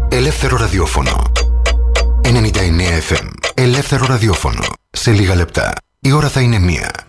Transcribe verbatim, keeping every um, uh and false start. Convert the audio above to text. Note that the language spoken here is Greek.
Ελεύθερο ραδιόφωνο. ενενήντα εννέα εφ εμ. Ελεύθερο ραδιόφωνο. Σε λίγα λεπτά η ώρα θα είναι μία.